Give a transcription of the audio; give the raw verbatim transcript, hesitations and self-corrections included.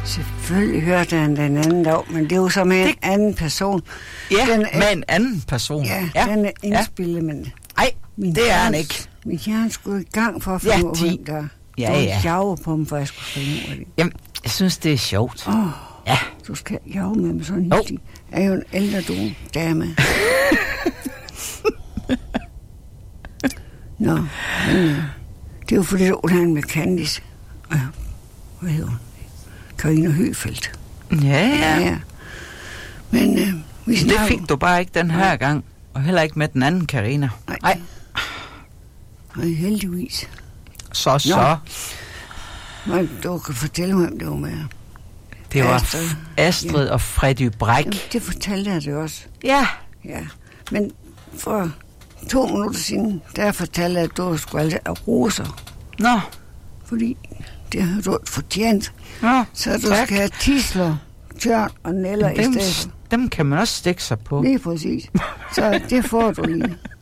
Selvfølgelig hørte han den anden dag, men det er jo så med det... en anden person. Ja, den er... med en anden person. Ja, ja. den er indspillet, ja. Men... Nej, det er han ikke. Min hjerne skulle i gang for at finde ja, ud af, hvem der ja, ja. jage på dem, for jeg skulle finde ud af det. Jamen, jeg synes, det er sjovt. Åh, oh, ja. Du skal jage med mig sådan en oh. Jeg er jo en ældre dame. Nå, men øh, det er jo fordi, der er med Candice. Øh, hvad hedder hun? Karina Høfeldt. Ja, ja. ja, ja. Men øh, vi det fik du bare ikke den her ja. gang. Og heller ikke med den anden Karina. Nej. Nej. Nej, heldigvis. Så, så. Nå, du kan fortælle mig, om det var med. Det var Astrid, Astrid ja. og Freddy Bræk. Jamen, det fortalte jeg det også. Ja. Ja, men for to minutter siden, der fortalte jeg, at du skulle altid have roser. Nå. Fordi det har du fortjent. Nå, så du tak. skal have tisler, tørn og neller dem, i stedet. Dem kan man også stikke sig på. Lige præcis. Så det får du lige.